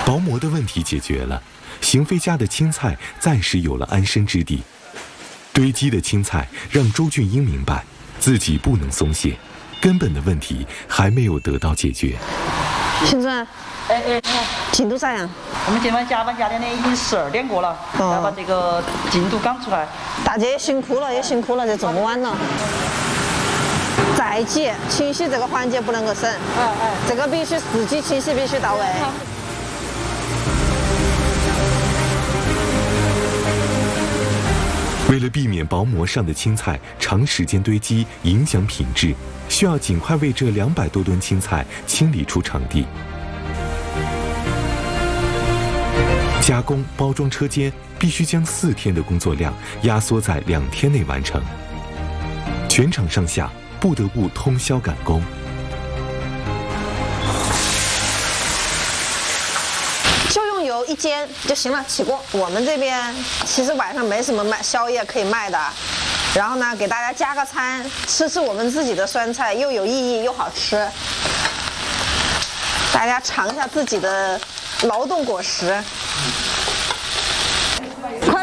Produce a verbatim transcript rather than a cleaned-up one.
薄膜的问题解决了，邢飞家的青菜暂时有了安身之地。堆积的青菜让周俊英明白，自己不能松懈，根本的问题还没有得到解决。 邢主任， 哎哎， 进度咋样？ 我们今晚加班加点的已经十二点过了， 哦、 要把这个进度赶出来。 大家也辛苦了，也辛苦了，这这么晚了。再挤，清洗这个环节不能够省， 哎哎， 这个必须司机清洗必须到位。 为了避免薄膜上的青菜长时间堆积影响品质，需要尽快为这两百多吨青菜清理出场地。加工包装车间必须将四天的工作量压缩在两天内完成，全场上下不得不通宵赶工。 就用油一煎就行了，起锅。我们这边其实晚上没什么卖宵夜可以卖的，然后呢，给大家加个餐，吃吃我们自己的酸菜，又有意义又好吃。大家尝一下自己的劳动果实。